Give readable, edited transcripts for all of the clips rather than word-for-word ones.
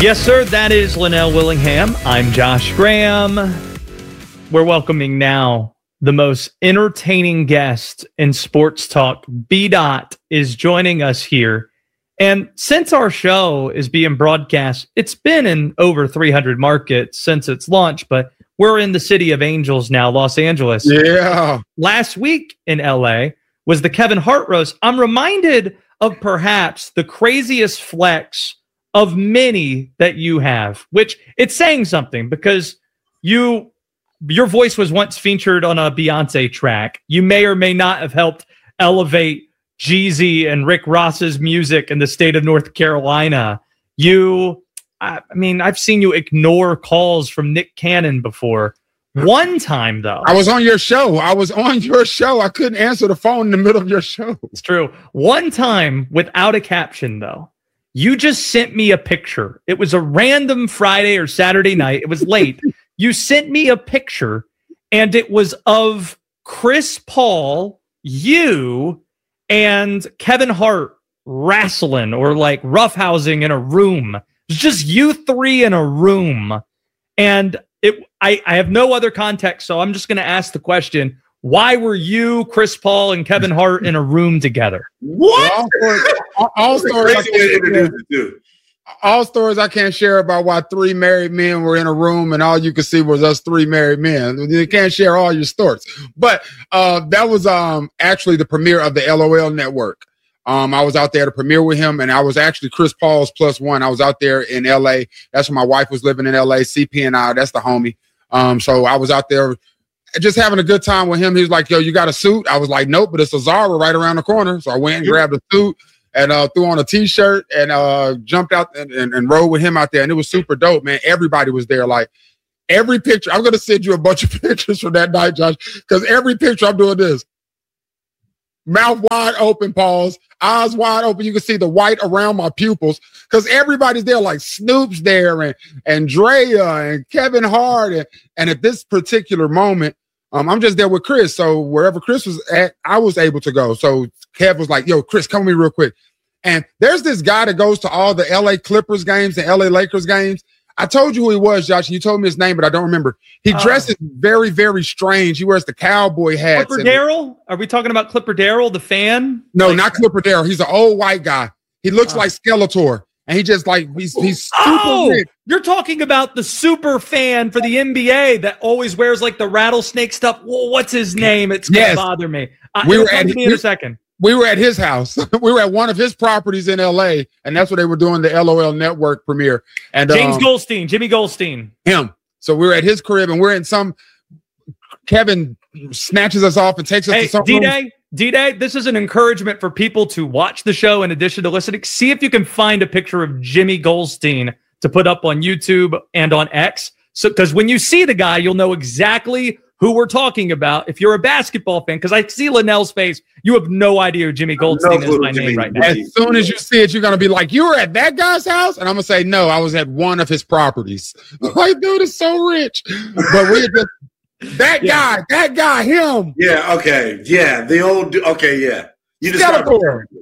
Yes, sir. That is Linnell Willingham. I'm Josh Graham. We're welcoming now the most entertaining guest in sports talk. B-Dot is joining us here. And since our show is being broadcast, it's been in over 300 markets since its launch, but we're in the city of angels now, Los Angeles. Yeah. Last week in LA was the Kevin Hart roast. I'm reminded of perhaps the craziest flex of many that you have, which it's saying something because your voice was once featured on a Beyonce track. You may or may not have helped elevate Jeezy and Rick Ross's music in the state of North Carolina. I've seen you ignore calls from Nick Cannon before. One time, though. I was on your show. I couldn't answer the phone in the middle of your show. It's true. One time, without a caption, though, you just sent me a picture. It was a random Friday or Saturday night. It was late. You sent me a picture, and it was of Chris Paul, you, and Kevin Hart wrestling or like roughhousing in a room. It was just you three in a room. And I have no other context, so I'm just going to ask the question. Why were you, Chris Paul, and Kevin Hart in a room together? What? All stories I can't share about why three married men were in a room and all you could see was us three married men. You can't share all your stories. But that was actually the premiere of the LOL network. I was out there to premiere with him, and I was actually Chris Paul's plus one. I was out there in LA. That's when my wife was living in LA. CP and I, that's the homie. So I was out there just having a good time with him. He was like, yo, you got a suit? I was like, nope, but it's a Zara right around the corner. So I went and grabbed a suit and threw on a T-shirt and jumped out and rode with him out there. And it was super dope, man. Everybody was there. Like every picture, I'm going to send you a bunch of pictures from that night, Josh, because every picture I'm doing this. Mouth wide open, pause, eyes wide open. You can see the white around my pupils because everybody's there, like Snoop's there and Drea and Kevin Hart. And at this particular moment, I'm just there with Chris. So wherever Chris was at, I was able to go. So Kev was like, yo, Chris, come with me real quick. And there's this guy that goes to all the LA Clippers games and LA Lakers games. I told you who he was, Josh, and you told me his name, but I don't remember. He dresses very, very strange. He wears the cowboy hats. Clipper Darrell? Are we talking about Clipper Darrell, the fan? No, not Clipper Darrell. He's an old white guy. He looks like Skeletor. And he just like, he's super rich. You're talking about the super fan for the NBA that always wears like the rattlesnake stuff. Well, what's his name? It's going to bother me. In a second. We were at his house. We were at one of his properties in LA, and that's where they were doing the LOL network premiere. And Jimmy Goldstein. Him. So we were at his crib, and we're in some. Kevin snatches us off and takes us to some D-Day, this is an encouragement for people to watch the show in addition to listening. See if you can find a picture of Jimmy Goldstein to put up on YouTube and on X. So, because when you see the guy, you'll know exactly who we're talking about. If you're a basketball fan, because I see Linnell's face, you have no idea who Jimmy Goldstein is by name right now. As soon as you see it, you're going to be like, you were at that guy's house? And I'm going to say, no, I was at one of his properties. Like, dude is so rich. But we're just, that guy, him. Yeah, okay. Yeah, the old, okay, yeah. You just got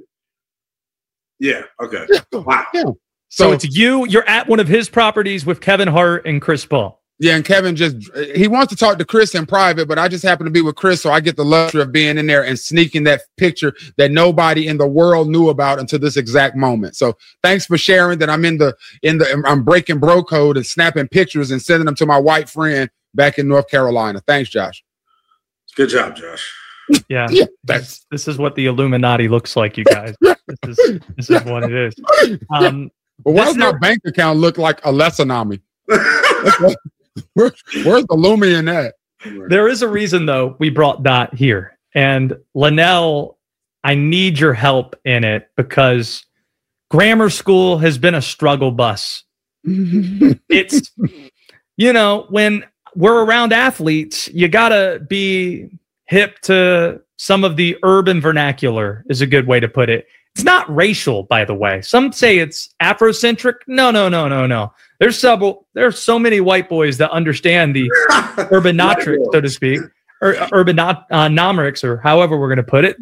Yeah, okay. Wow. Yeah. So it's you're at one of his properties with Kevin Hart and Chris Paul. Yeah, and Kevin he wants to talk to Chris in private, but I just happen to be with Chris, so I get the luxury of being in there and sneaking that picture that nobody in the world knew about until this exact moment. So thanks for sharing that I'm I'm breaking bro code and snapping pictures and sending them to my white friend back in North Carolina. Thanks, Josh. Good job, Josh. Yeah, this is what the Illuminati looks like, you guys. This is what it is. Well, why does my bank account look like a Lesanami? Where's the Lumi in that? There is a reason, though, we brought Dot here. And Linnell, I need your help in it because grammar school has been a struggle bus. It's, when we're around athletes, you got to be hip to some of the urban vernacular is a good way to put it. It's not racial, by the way. Some say it's Afrocentric. No. There's so many white boys that understand the urbanotrics, so to speak, or urbanomics, or however we're going to put it.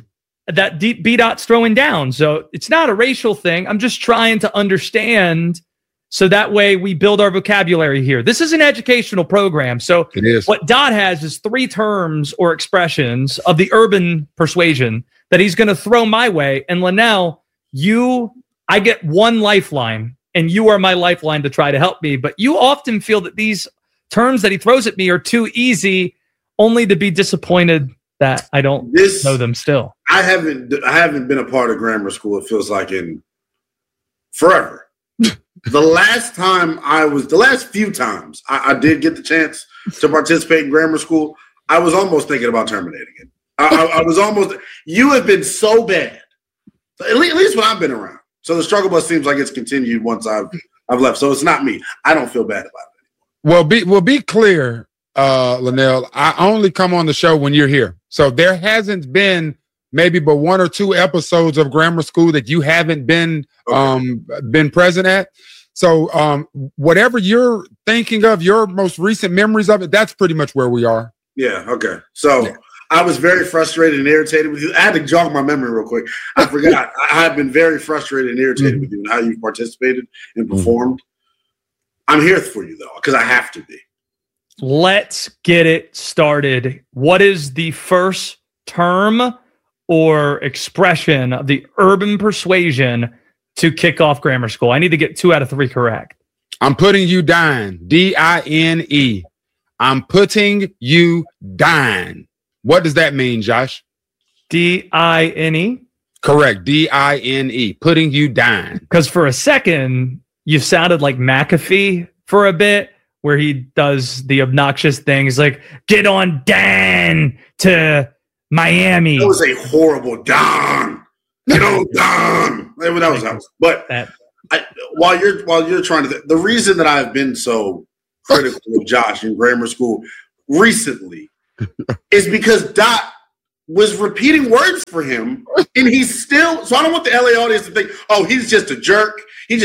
That B-Dot's throwing down. So it's not a racial thing. I'm just trying to understand So that way we build our vocabulary here. This is an educational program. So It is. what Dot has is 3 terms or expressions of the urban persuasion that he's going to throw my way. And Linnell, I get one lifeline, and you are my lifeline to try to help me. But you often feel that these terms that he throws at me are too easy, only to be disappointed that I don't know them still. I haven't been a part of grammar school, it feels like, in forever. The last few times I did get the chance to participate in grammar school, I was almost thinking about terminating it. I was almost. You have been so bad, at least when I've been around. So the struggle bus seems like it's continued once I've left. So it's not me. I don't feel bad about it. Well, be clear, Linnell. I only come on the show when you're here. So there hasn't been maybe but 1 or 2 episodes of grammar school that you haven't been present at. So whatever you're thinking of, your most recent memories of it, that's pretty much where we are. Yeah. Okay. So yeah. I was very frustrated and irritated with you. I had to jog my memory real quick. I forgot. I have been very frustrated and irritated with you and how you participated and performed. I'm here for you though, because I have to be. Let's get it started. What is the first term or expression of the urban persuasion to kick off grammar school? I need to get 2 out of 3 correct. I'm putting you down. D-I-N-E. I'm putting you down. What does that mean, Josh? D-I-N-E? Correct. D-I-N-E. Putting you down. Because for a second, you sounded like McAfee for a bit, where he does the obnoxious things like, get on down to Miami. That was a horrible Don. Get on Don. That was. But while you're trying to, the reason that I've been so critical of Josh in grammar school recently is because Dot was repeating words for him, and he's still. So I don't want the LA audience to think, oh, he's just a jerk.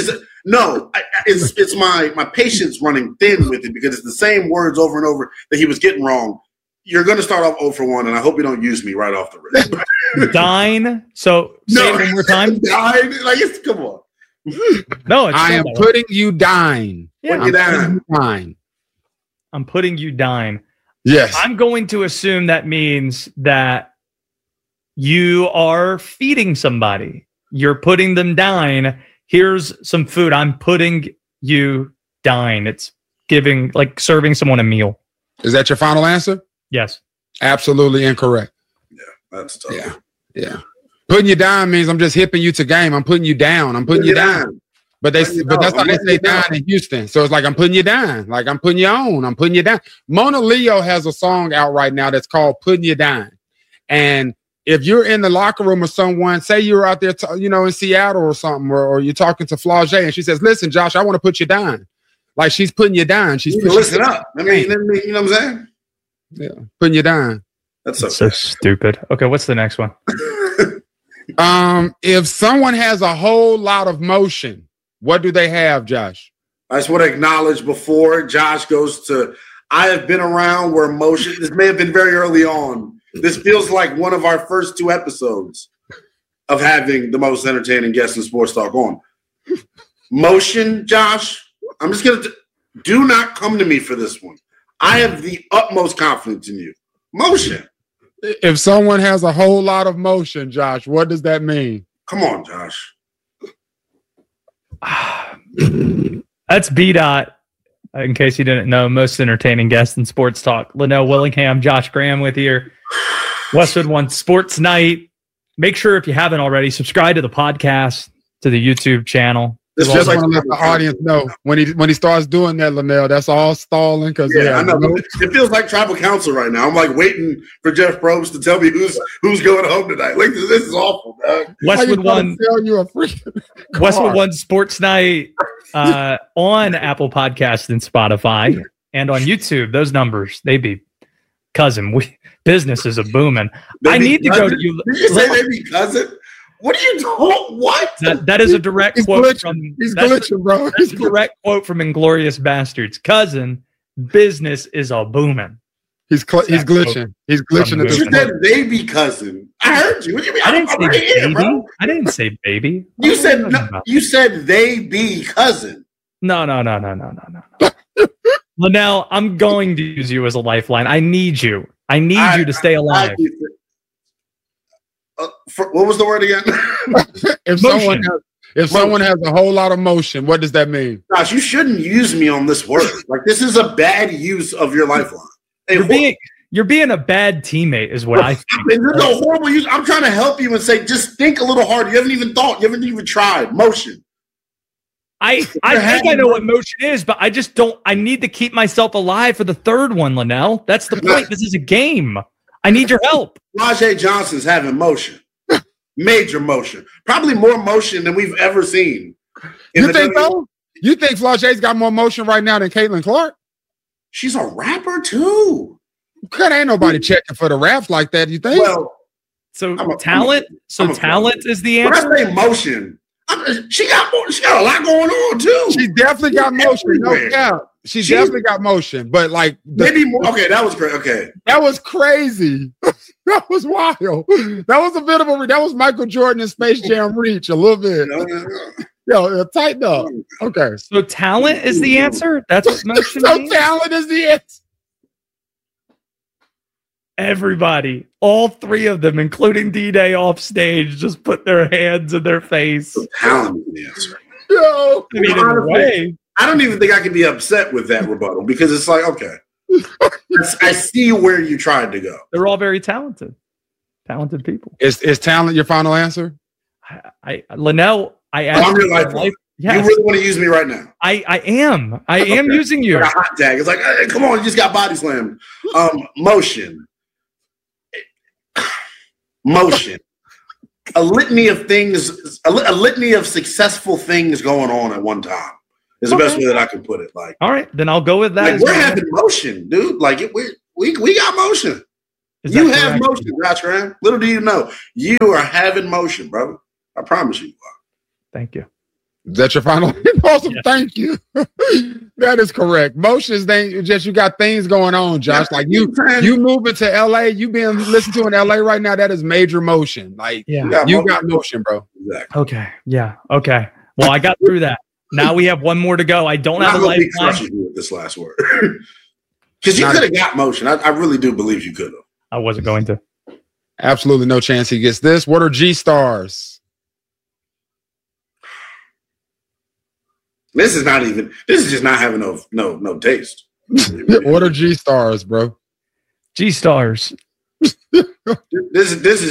It's my patience running thin with it because it's the same words over and over that he was getting wrong. You're going to start off 0 for 1, and I hope you don't use me right off the rip. Dine. So say it one more time. Dine. Come on. No, I am putting you down. Yeah, I'm putting you down. Yes. I'm going to assume that means that you are feeding somebody. You're putting them down. Here's some food. I'm putting you down. It's giving, like serving someone a meal. Is that your final answer? Yes. Absolutely incorrect. Yeah, that's tough. Yeah. Putting you down means I'm just hipping you to game. I'm putting you down. I'm putting you down. But that's how they say down in Houston. So it's like I'm putting you down. Like I'm putting you on. I'm putting you down. Mona Leo has a song out right now that's called Putting You Down. And if you're in the locker room with someone, say you're out there, in Seattle or something, or you're talking to Flau'jae and she says, listen, Josh, I want to put you down. Like she's putting you down. She's listen up. I mean, you know what I'm saying? Yeah. Putting you down. That's so stupid. Okay. What's the next one? If someone has a whole lot of motion, what do they have, Josh? I just want to acknowledge before Josh goes to, I have been around where motion, this may have been very early on. This feels like one of our first 2 episodes of having the most entertaining guest in sports talk on. Motion, Josh, I'm just going to, do not come to me for this one. I have the utmost confidence in you. Motion. If someone has a whole lot of motion, Josh, what does that mean? Come on, Josh. That's B-Dot. In case you didn't know, most entertaining guest in sports talk. Linnell Willingham, Josh Graham with you. Westwood One Sports Night. Make sure, if you haven't already, subscribe to the podcast, to the YouTube channel. Just want to let the audience know when he starts doing that, Linnell, that's all stalling. Because I know. It feels like tribal council right now. I'm like waiting for Jeff Probst to tell me who's going home tonight. Like this is awful, dog. Westwood One Sports Night on Apple Podcasts and Spotify and on YouTube. Those numbers, they be cousin. Business is a booming. I need to go to you. Did you say they be cousin? What are you doing? What? That is a direct quote from. He's glitching, bro. That's a direct quote from Inglourious Bastards. Cousin, business is a booming. He's glitching. He's glitching. You said baby cousin. I heard you. What do you mean? I didn't say baby. I didn't say baby. You said they be cousin. No. Linnell, I'm going to use you as a lifeline. I need you. I need you to stay alive. What was the word again? If someone has a whole lot of motion, what does that mean? Gosh, you shouldn't use me on this word. Like, this is a bad use of your lifeline. You're being a bad teammate, is what I think. It's a horrible use. I'm trying to help you and say, just think a little harder. You haven't even thought. You haven't even tried. Motion. I think I know what motion is, but I just don't. I need to keep myself alive for the third one, Linnell. That's the point. This is a game. I need your help. Rajay Johnson's having motion. Major motion. Probably more motion than we've ever seen. You think so? You think Flau'jae's got more motion right now than Caitlin Clark? She's talent too. Because ain't nobody checking for the raps like that, you think? Well, talent is the answer. When I say motion, she got a lot going on too. She definitely got motion, no doubt. She definitely got motion, but like maybe more. Okay, that was great. Okay, that was crazy. That was wild. That was a bit of that was Michael Jordan and Space Jam reach a little bit. Yo, tighten up. Okay. So talent is the answer? That's what motion means? Talent is the answer. Everybody, all three of them, including D-Day off stage, just put their hands in their face. Talent is the answer. Yo, I mean, in a way. I don't even think I can be upset with that rebuttal because it's like, okay, I see where you tried to go. They're all very talented people. Is talent your final answer? Linnell, I asked. I'm your lifeline. Yes. You really want to use me right now? I am using you. Like a hot tag. It's like, hey, come on, you just got body slammed. Motion. A litany of things, a litany of successful things going on at one time is the best way that I can put it. Like, all right, then I'll go with that. Like, we're having motion, dude. Like, we got motion. You have motion, Josh Graham. Little do you know, you are having motion, brother. I promise you are. Thank you. Is that your final? Awesome. Yes. Thank you. That is correct. Motion is just you got things going on, Josh. Like you moving to LA, you being listened to in LA right now. That is major motion. Like you got motion, bro. Exactly. Okay. Yeah. Okay. Well, I got through that. Now we have one more to go. I don't have a lifeline. With this last word, because you could have got motion. I really do believe you could have. I wasn't going to. Absolutely no chance he gets this. What are G stars? This is just not having no taste. What are G stars, bro? G stars. This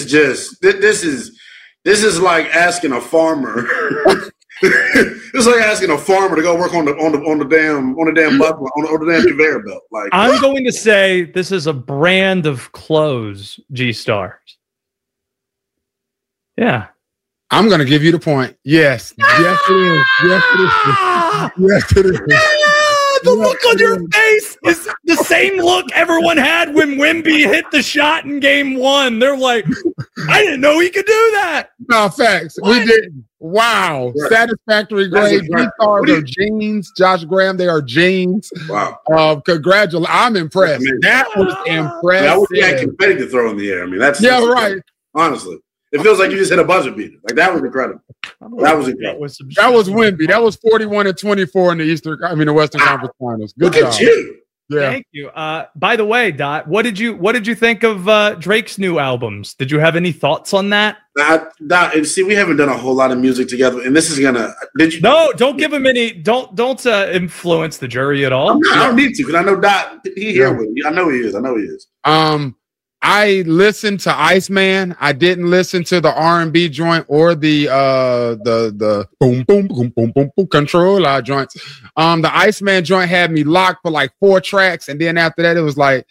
is like asking a farmer. It's like asking a farmer to go work on the damn buckle, on the damn conveyor belt. Like, I'm going to say this is a brand of clothes, G stars. Yeah. I'm going to give you the point. Yes. Yes, it is. Yes, it is. Yes, it is. The look on your face is the same look everyone had when Wemby hit the shot in game 1. They're like, I didn't know he could do that. No, facts. What? We didn't. Wow. Right. Satisfactory grade. These stars are jeans. Josh Graham, they are jeans. Wow. Congratulations. I'm impressed. That was impressive. That was confetti to throw in the air. I mean, that's right. Honestly. It feels like you just hit a buzzer beater. Like, that was incredible. That was incredible. That was Wemby. That was 41-24 in the Western Conference Finals. Good job. Look at you. Yeah. Thank you. By the way, Dot, what did you think of Drake's new albums? Did you have any thoughts on that? Dot, see, we haven't done a whole lot of music together, and this is gonna. Did you? No, don't give him any. Don't influence the jury at all. I don't need to, because I know Dot. He here with me. I know he is. I listened to Iceman. I didn't listen to the R&B joint or the boom boom boom boom boom boom controller joints. The Iceman joint had me locked for like 4 tracks, and then after that it was like,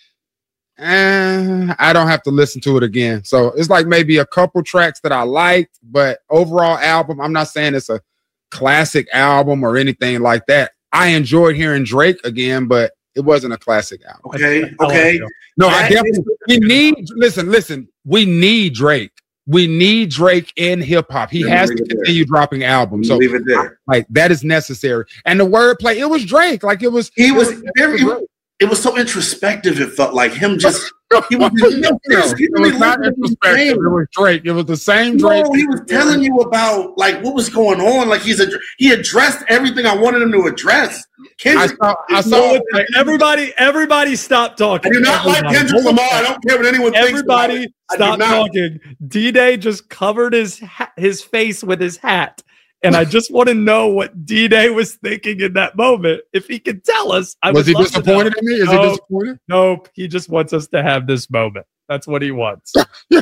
I don't have to listen to it again. So it's like maybe a couple tracks that I liked, but overall album, I'm not saying it's a classic album or anything like that. I enjoyed hearing Drake again, but it wasn't a classic album. Okay. No, I definitely. Listen. We need Drake. We need Drake in hip hop. He has to continue dropping albums. So leave it there. Like that is necessary. And the wordplay, it was Drake. Like it was. It it was so introspective. It felt like him just. He was, it was not introspective. It was Drake. It was the same Drake. No, he was telling you about like what was going on. Like he addressed everything I wanted him to address. I saw everybody stop talking. I do not like Kendrick Lamar. I don't care what anyone thinks. Everybody stop talking. D-Day just covered his face with his hat. And I just want to know what D-Day was thinking in that moment. If he could tell us, was he disappointed in me? Is he disappointed? Nope. He just wants us to have this moment. That's what he wants.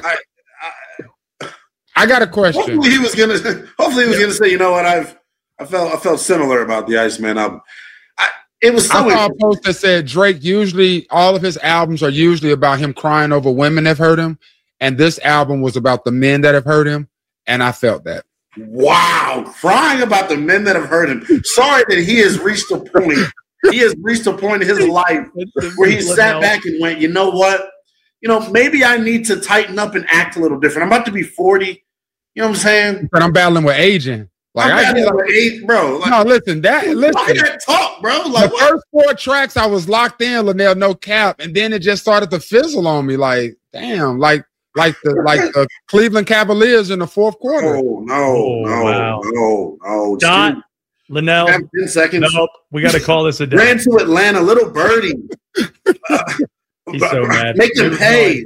I got a question. Hopefully he was gonna say, you know what, I felt similar about the Iceman album. I saw a post that said Drake usually all of his albums are usually about him crying over women that hurt him, and this album was about the men that have hurt him, and I felt that. Wow, crying about the men that have hurt him. Sorry that he has reached a point. He has reached a point in his life where he sat back and went, you know what? Maybe I need to tighten up and act a little different. I'm about to be 40. You know what I'm saying? But I'm battling with aging. Like bro. Like, no, listen. That talk, bro. Like the first 4 tracks, I was locked in, Linnell, no cap, and then it just started to fizzle on me. Like, damn, like the Cleveland Cavaliers in the fourth quarter. Oh no. Dot, Linnell, 10 seconds. Nope, we got to call this a day. Ran to Atlanta, little birdie. He's so mad. Make him pay.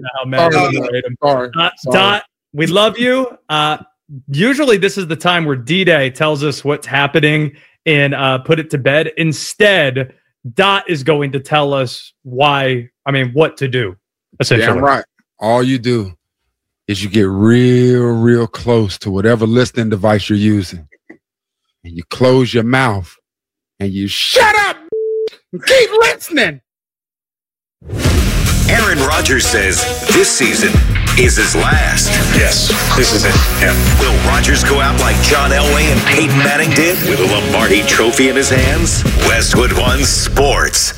Dot, we love you. Usually this is the time where D-Day tells us what's happening and put it to bed. Instead, Dot is going to tell us what to do, essentially. Damn right. All you do is you get real close to whatever listening device you're using. And you close your mouth and you shut up and keep listening. Aaron Rodgers says this season is his last. Yes, this is it. Yeah. Will Rodgers go out like John Elway and Peyton Manning did with a Lombardi trophy in his hands? Westwood One Sports.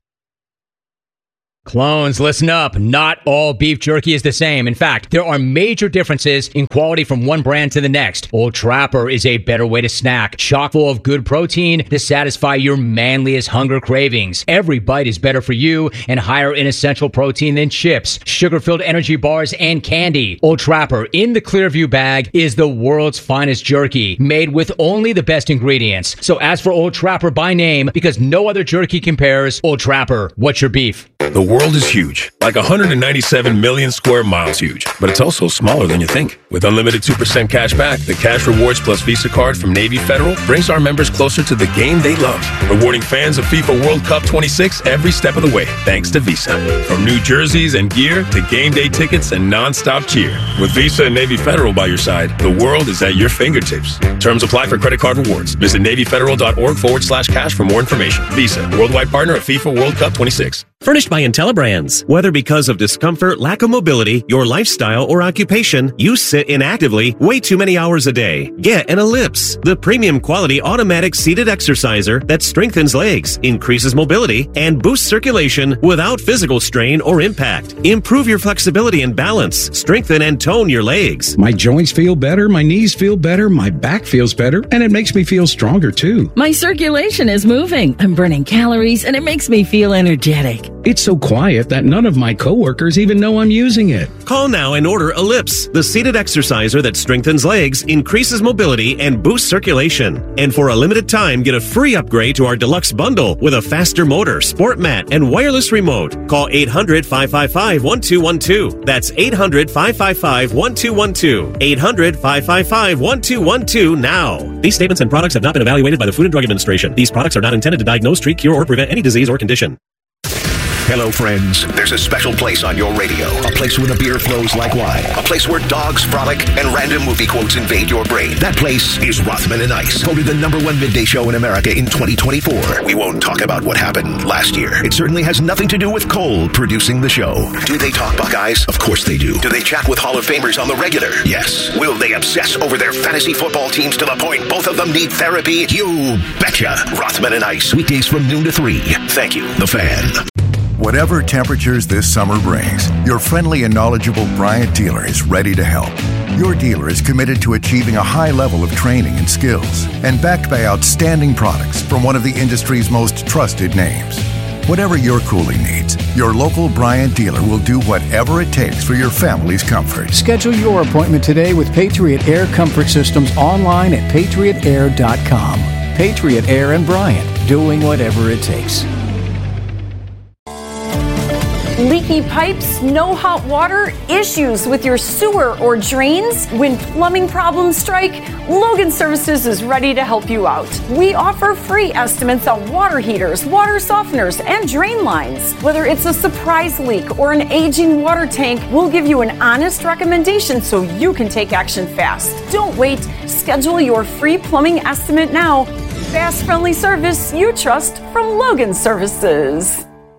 Clones, listen up. Not all beef jerky is the same. In fact, there are major differences in quality from one brand to the next. Old Trapper is a better way to snack, chock full of good protein to satisfy your manliest hunger cravings. Every bite is better for you and higher in essential protein than chips, sugar-filled energy bars, and candy. Old Trapper in the Clearview bag is the world's finest jerky, made with only the best ingredients. So ask for Old Trapper by name because no other jerky compares. Old Trapper, what's your beef? The world is huge, like 197 million square miles huge, but it's also smaller than you think. With unlimited 2% cash back, the Cash Rewards Plus Visa card from Navy Federal brings our members closer to the game they love, rewarding fans of FIFA World Cup 26 every step of the way, thanks to Visa. From new jerseys and gear to game day tickets and non-stop cheer. With Visa and Navy Federal by your side, the world is at your fingertips. Terms apply for credit card rewards. Visit NavyFederal.org/cash for more information. Visa, worldwide partner of FIFA World Cup 26. Furnished by IntelliBrands. Whether because of discomfort, lack of mobility, your lifestyle, or occupation, you sit inactively way too many hours a day. Get an Ellipse, the premium quality automatic seated exerciser that strengthens legs, increases mobility, and boosts circulation without physical strain or impact. Improve your flexibility and balance. Strengthen and tone your legs. My joints feel better, my knees feel better, my back feels better, and it makes me feel stronger too. My circulation is moving. I'm burning calories, and it makes me feel energetic. It's so quiet that none of my coworkers even know I'm using it. Call now and order Ellipse, the seated exerciser that strengthens legs, increases mobility, and boosts circulation. And for a limited time, get a free upgrade to our deluxe bundle with a faster motor, sport mat, and wireless remote. Call 800-555-1212. That's 800-555-1212. 800-555-1212 now. These statements and products have not been evaluated by the Food and Drug Administration. These products are not intended to diagnose, treat, cure, or prevent any disease or condition. Hello, friends. There's a special place on your radio. A place where the beer flows like wine. A place where dogs frolic and random movie quotes invade your brain. That place is Rothman and Ice, voted the #1 midday show in America in 2024. We won't talk about what happened last year. It certainly has nothing to do with Cole producing the show. Do they talk Buckeyes? Of course they do. Do they chat with Hall of Famers on the regular? Yes. Will they obsess over their fantasy football teams to the point both of them need therapy? You betcha. Rothman and Ice, weekdays from noon to 3. Thank you, The Fan. Whatever temperatures this summer brings, your friendly and knowledgeable Bryant dealer is ready to help. Your dealer is committed to achieving a high level of training and skills and backed by outstanding products from one of the industry's most trusted names. Whatever your cooling needs, your local Bryant dealer will do whatever it takes for your family's comfort. Schedule your appointment today with Patriot Air Comfort Systems online at patriotair.com. Patriot Air and Bryant, doing whatever it takes. Leaky pipes, no hot water, issues with your sewer or drains? When plumbing problems strike, Logan Services is ready to help you out. We offer free estimates on water heaters, water softeners, and drain lines. Whether it's a surprise leak or an aging water tank, we'll give you an honest recommendation so you can take action fast. Don't wait. Schedule your free plumbing estimate now. Fast, friendly service you trust from Logan Services.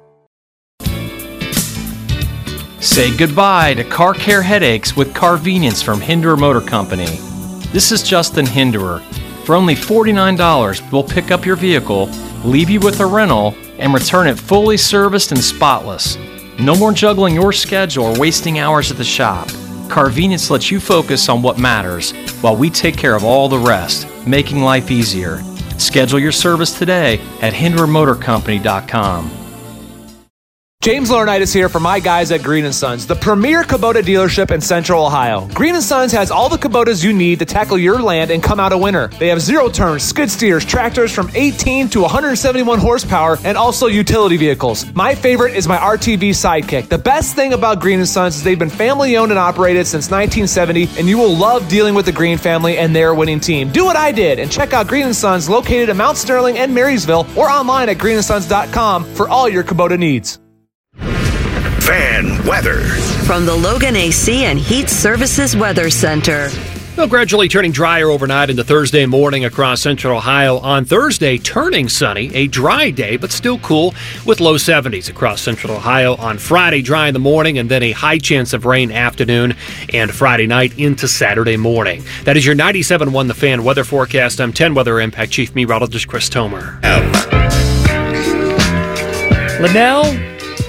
Say goodbye to car care headaches with Carvenience from Hinderer Motor Company. This is Justin Hinderer. For only $49, we'll pick up your vehicle, leave you with a rental, and return it fully serviced and spotless. No more juggling your schedule or wasting hours at the shop. Carvenience lets you focus on what matters while we take care of all the rest, making life easier. Schedule your service today at HindererMotorCompany.com. James Laurinaitis here for my guys at Green & Sons, the premier Kubota dealership in Central Ohio. Green & Sons has all the Kubotas you need to tackle your land and come out a winner. They have zero-turn skid steers, tractors from 18 to 171 horsepower, and also utility vehicles. My favorite is my RTV Sidekick. The best thing about Green & Sons is they've been family-owned and operated since 1970, and you will love dealing with the Green family and their winning team. Do what I did and check out Green & Sons located in Mount Sterling and Marysville or online at greenandsons.com for all your Kubota needs. Fan weather from the Logan AC and Heat Services Weather Center. Well, gradually turning drier overnight into Thursday morning across Central Ohio. On Thursday, turning sunny, a dry day, but still cool with low 70s across Central Ohio. On Friday, dry in the morning and then a high chance of rain afternoon and Friday night into Saturday morning. That is your 97.1 The Fan weather forecast. I'm 10 Weather Impact Chief Meteorologist Chris Tomer. Linnell,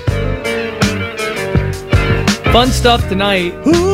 fun stuff tonight.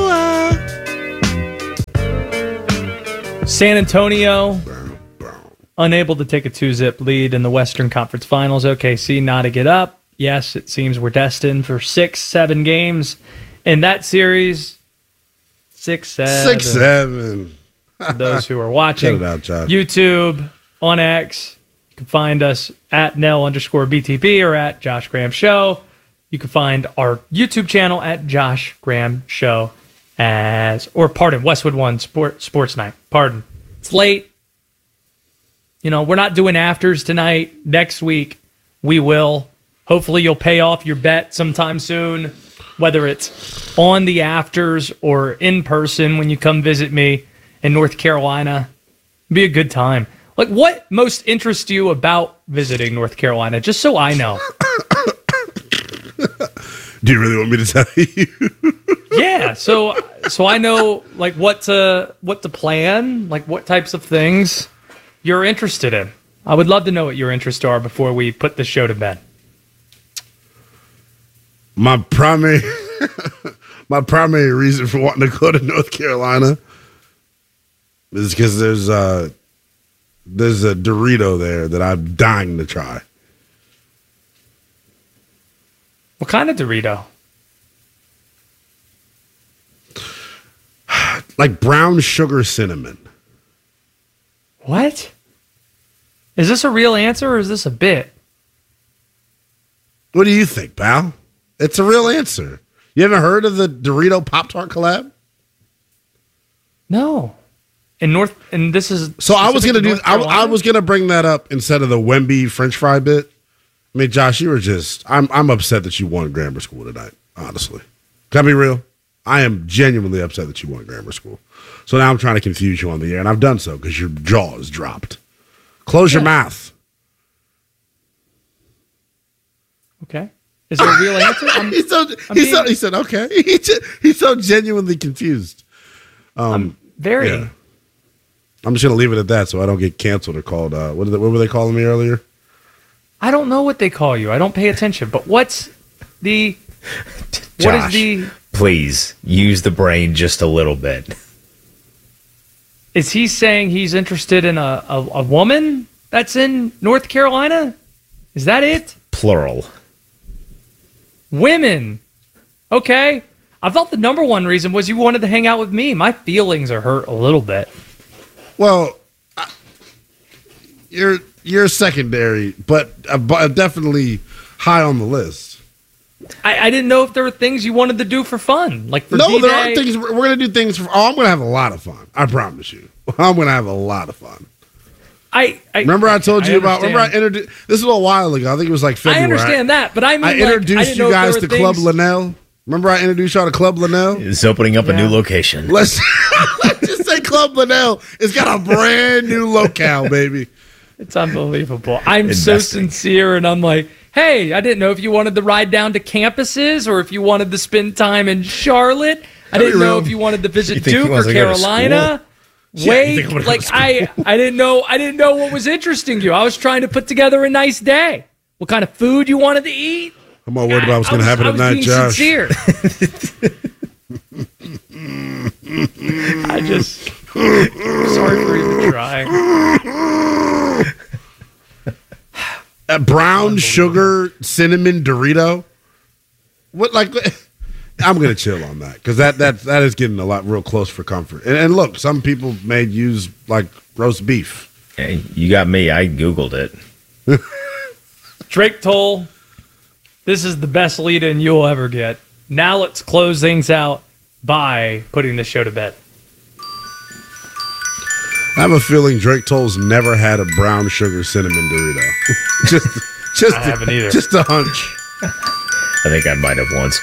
San Antonio, unable to take a 2-zip lead in the Western Conference Finals. OKC knotting up. Yes, it seems we're destined for 6-7 games in that series. 6-7. 6-7. For those who are watching Cut it out, Josh. YouTube, on X, you can find us at Nell_BTP or at Josh Graham Show. You can find our YouTube channel at Josh Graham Show Westwood One Sports Night. Pardon. It's late. You know, we're not doing afters tonight. Next week, we will. Hopefully, you'll pay off your bet sometime soon, whether it's on the afters or in person when you come visit me in North Carolina. It'll be a good time. Like, what most interests you about visiting North Carolina? Just so I know. Do you really want me to tell you? Yeah, so I know like what to plan, like what types of things you're interested in. I would love to know what your interests are before we put the show to bed. My primary reason for wanting to go to North Carolina is because there's a Dorito there that I'm dying to try. What kind of Dorito? Like brown sugar cinnamon. What? Is this a real answer or is this a bit? What do you think, pal? It's a real answer. You haven't heard of the Dorito Pop-Tart collab? No. This is so I was gonna I was gonna bring that up instead of the Wemby French fry bit. I mean, Josh, you were just I'm upset that you won grammar school tonight, honestly. Can I be real? I am genuinely upset that you won grammar school. So now I'm trying to confuse you on the air, and I've done so because your jaw is dropped. Close your mouth. Okay. Is there a real answer? He said, okay. He's so genuinely confused. I'm very. Yeah. I'm just going to leave it at that so I don't get canceled or called. What were they calling me earlier? I don't know what they call you. I don't pay attention. But what's the... Josh, what is the... Please, use the brain just a little bit. Is he saying he's interested in a woman that's in North Carolina? Is that it? plural. Women. Okay. I thought the number one reason was you wanted to hang out with me. My feelings are hurt a little bit. Well, you're secondary, but definitely high on the list. I didn't know if there were things you wanted to do for fun, like for No, D-Day. there are things. We're going to do things for. Oh, I'm going to have a lot of fun. I promise you. I'm going to have a lot of fun. Remember I told you about. Remember I introduced. This is a while ago. I think it was like February. I understand that, but I mean, I introduced you guys to Club Linnell. Remember I introduced y'all to Club Linnell? It's opening up a new location. Let's just say Club Linnell. It's got a brand new locale, baby. It's unbelievable. I'm so sincere, and I'm like, hey, I didn't know if you wanted to ride down to campuses or if you wanted to spend time in Charlotte. I didn't know if you wanted to visit Duke or Carolina. Wait, I didn't know what was interesting you. I was trying to put together a nice day. What kind of food you wanted to eat? I'm all worried about what's going to happen at night, Josh. Sincere. I just sorry for even trying. A brown sugar cinnamon Dorito. What like? I'm gonna chill on that because that is getting a lot real close for comfort. And look, some people may use like roast beef. Hey, you got me. I Googled it. Drake Toll, this is the best lead-in you'll ever get. Now let's close things out by putting the show to bed. I have a feeling Drake Toll's never had a brown sugar cinnamon Dorito. just I haven't either. Just a hunch. I think I might have once.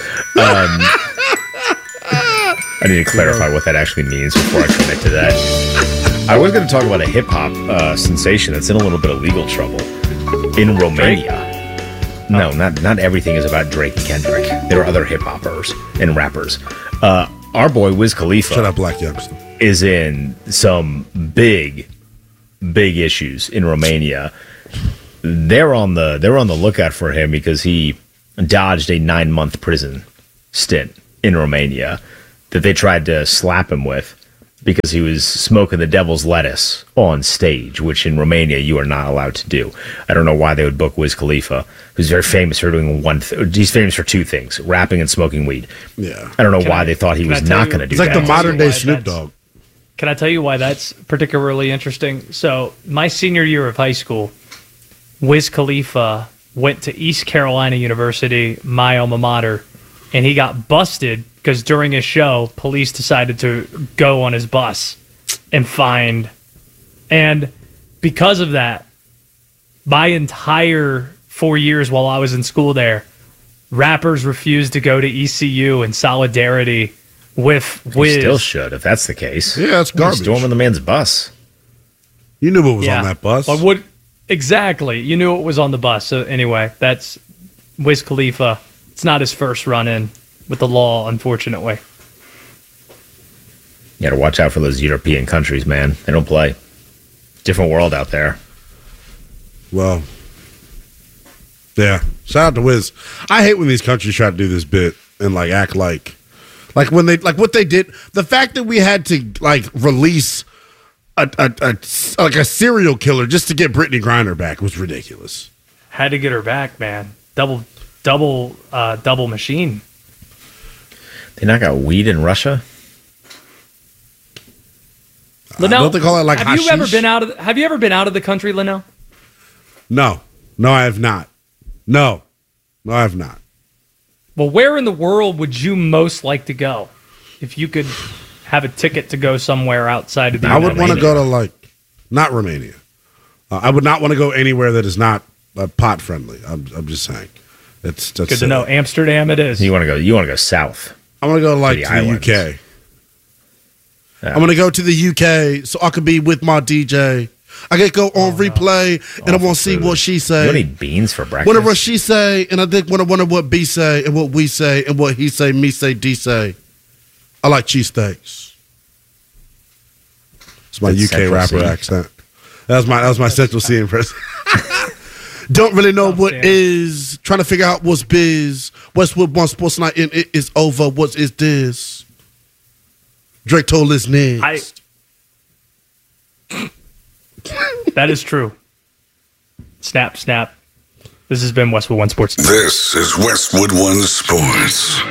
I need to clarify what that actually means before I commit to that. I was going to talk about a hip-hop sensation that's in a little bit of legal trouble in Romania. No, not everything is about Drake and Kendrick. There are other hip-hoppers and rappers. Our boy Wiz Khalifa. Shut up, Black Youngster. Is in some big issues in Romania. They're on the lookout for him because he dodged a 9-month prison stint in Romania that they tried to slap him with because he was smoking the devil's lettuce on stage, which in Romania you are not allowed to do. I don't know why they would book Wiz Khalifa, who's very famous for doing he's famous for two things: rapping and smoking weed. Yeah, I don't know why they thought he was not going to do that. It's like the modern day Snoop Dogg. Can I tell you why that's particularly interesting? So, my senior year of high school, Wiz Khalifa went to East Carolina University, my alma mater, and he got busted because during his show, police decided to go on his bus and find. And because of that, my entire 4 years while I was in school there, rappers refused to go to ECU in solidarity with Wiz. You still should, if that's the case. Yeah, that's garbage. Storming the man's bus. You knew what was on that bus. Exactly. You knew it was on the bus. So anyway, that's Wiz Khalifa. It's not his first run-in with the law, unfortunately. You got to watch out for those European countries, man. They don't play. Different world out there. Well, yeah. Shout out to Wiz. I hate when these countries try to do this bit and like act like when they like what they did. The fact that we had to like release a serial killer just to get Brittany Griner back was ridiculous. Had to get her back, man. Double machine. They not got weed in Russia? Linnell, don't they call it like have hashish? you ever been out of the country, Linnell? No, I have not. No, I have not. Well, where in the world would you most like to go if you could have a ticket to go somewhere outside of the United States? I would want to go to not Romania. I would not want to go anywhere that is not pot friendly. I'm just saying. That's good to know. Amsterdam, it is. You want to go south. I want to go to the UK. I'm going to go to the UK so I could be with my DJ. I get to go on replay and I want to see what she say. You don't eat beans for breakfast. Whatever she say, and I think when I wonder what B say and what we say and what he say, me say, D say. I like cheesesteaks. It's my UK rapper accent. That was my Central C impression. Don't really know what is. Trying to figure out what's biz. Westwood one sports night and it is over. What is this? Drake told his next. That is true. Snap, snap. This has been Westwood One Sports. This is Westwood One Sports.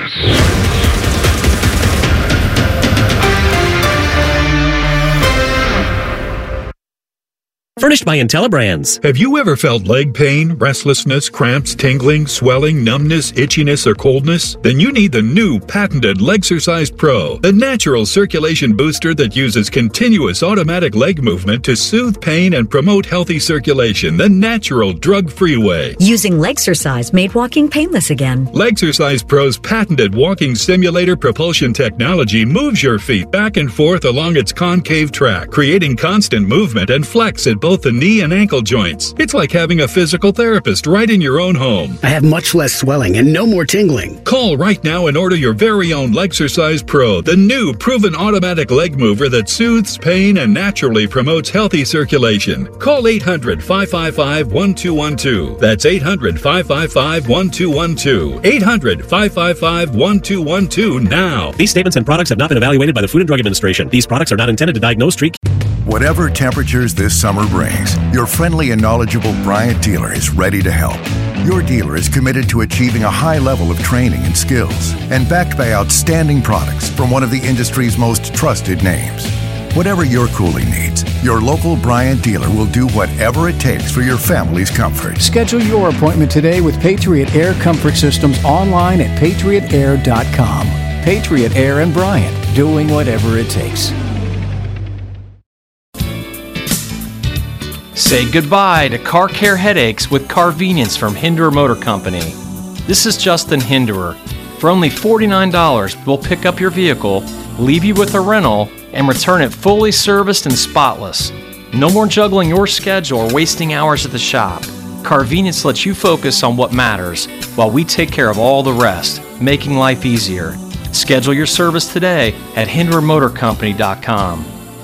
Furnished by IntelliBrands. Have you ever felt leg pain, restlessness, cramps, tingling, swelling, numbness, itchiness, or coldness? Then you need the new patented Legsercise Pro, the natural circulation booster that uses continuous automatic leg movement to soothe pain and promote healthy circulation the natural, drug-free way. Using Legsercise made walking painless again. Legsercise Pro's patented walking simulator propulsion technology moves your feet back and forth along its concave track, creating constant movement and flex at both the knee and ankle joints. It's like having a physical therapist right in your own home. I have much less swelling and no more tingling. Call right now and order your very own Legsercise Pro, the new proven automatic leg mover that soothes pain and naturally promotes healthy circulation. Call 800-555-1212. That's 800-555-1212. 800-555-1212 now. These statements and products have not been evaluated by the Food and Drug Administration. These products are not intended to diagnose street. Whatever temperatures this summer brings, your friendly and knowledgeable Bryant dealer is ready to help. Your dealer is committed to achieving a high level of training and skills and backed by outstanding products from one of the industry's most trusted names. Whatever your cooling needs, your local Bryant dealer will do whatever it takes for your family's comfort. Schedule your appointment today with Patriot Air Comfort Systems online at patriotair.com. Patriot Air and Bryant, doing whatever it takes. Say goodbye to car care headaches with Carvenience from Hinderer Motor Company. This is Justin Hinderer. For only $49, we'll pick up your vehicle, leave you with a rental, and return it fully serviced and spotless. No more juggling your schedule or wasting hours at the shop. Carvenience lets you focus on what matters while we take care of all the rest, making life easier. Schedule your service today at HindererMotorCompany.com.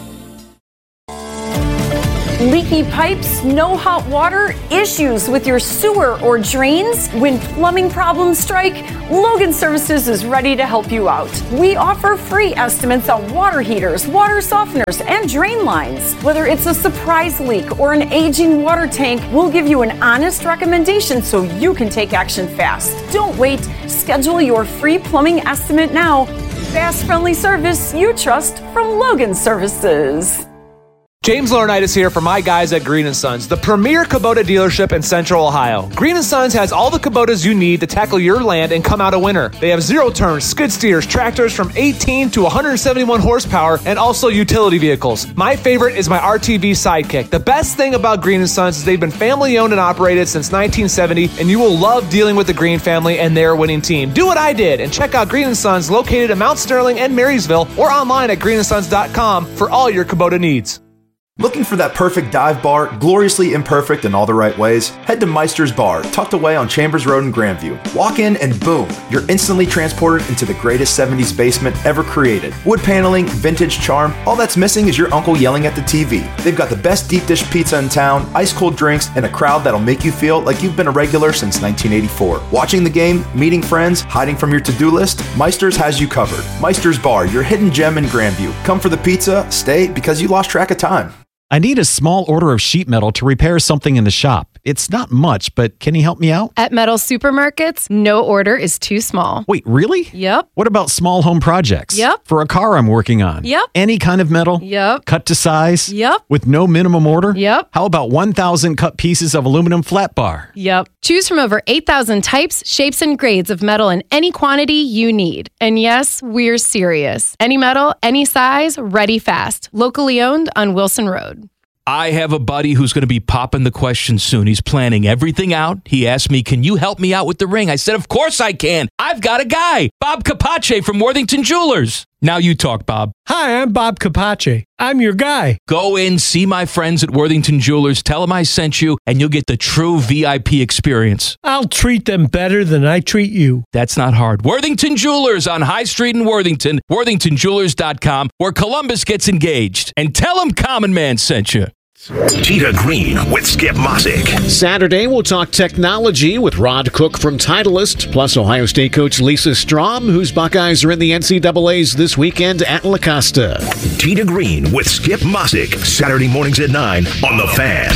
Leaky pipes, no hot water, issues with your sewer or drains? When plumbing problems strike, Logan Services is ready to help you out. We offer free estimates on water heaters, water softeners, and drain lines. Whether it's a surprise leak or an aging water tank, we'll give you an honest recommendation so you can take action fast. Don't wait. Schedule your free plumbing estimate now. Fast, friendly service you trust from Logan Services. James Laurinaitis here for my guys at Green & Sons, the premier Kubota dealership in Central Ohio. Green & Sons has all the Kubotas you need to tackle your land and come out a winner. They have zero-turn skid steers, tractors from 18 to 171 horsepower, and also utility vehicles. My favorite is my RTV Sidekick. The best thing about Green & Sons is they've been family-owned and operated since 1970, and you will love dealing with the Green family and their winning team. Do what I did and check out Green & Sons located in Mount Sterling and Marysville or online at greenandsons.com for all your Kubota needs. Looking for that perfect dive bar, gloriously imperfect in all the right ways? Head to Meister's Bar, tucked away on Chambers Road in Grandview. Walk in and boom, you're instantly transported into the greatest 70s basement ever created. Wood paneling, vintage charm, all that's missing is your uncle yelling at the TV. They've got the best deep dish pizza in town, ice cold drinks, and a crowd that'll make you feel like you've been a regular since 1984. Watching the game, meeting friends, hiding from your to-do list, Meister's has you covered. Meister's Bar, your hidden gem in Grandview. Come for the pizza, stay because you lost track of time. I need a small order of sheet metal to repair something in the shop. It's not much, but can you help me out? At Metal Supermarkets, no order is too small. Wait, really? Yep. What about small home projects? Yep. For a car I'm working on? Yep. Any kind of metal? Yep. Cut to size? Yep. With no minimum order? Yep. How about 1,000 cut pieces of aluminum flat bar? Yep. Choose from over 8,000 types, shapes, and grades of metal in any quantity you need. And yes, we're serious. Any metal, any size, ready fast. Locally owned on Wilson Road. I have a buddy who's going to be popping the question soon. He's planning everything out. He asked me, can you help me out with the ring? I said, of course I can. I've got a guy, Bob Capace from Worthington Jewelers. Now you talk, Bob. Hi, I'm Bob Capace. I'm your guy. Go in, see my friends at Worthington Jewelers, tell them I sent you, and you'll get the true VIP experience. I'll treat them better than I treat you. That's not hard. Worthington Jewelers on High Street in Worthington, worthingtonjewelers.com, where Columbus gets engaged. And tell them Common Man sent you. Tita Green with Skip Mossick. Saturday, we'll talk technology with Rod Cook from Titleist, plus Ohio State coach Lisa Strom, whose Buckeyes are in the NCAAs this weekend at La Costa. Tita Green with Skip Mossick, Saturday mornings at 9 on The Fan.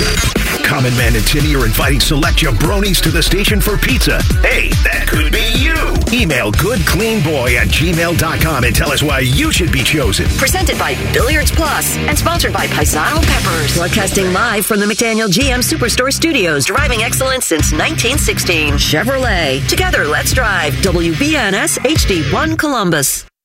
Common Man and Timmy are inviting select jabronis to the station for pizza. Hey, that could be you. Email goodcleanboy@gmail.com and tell us why you should be chosen. Presented by Billiards Plus and sponsored by Paisano Peppers. Broadcasting live from the McDaniel GM Superstore Studios. Driving excellence since 1916. Chevrolet. Together, let's drive. WBNS HD1 Columbus.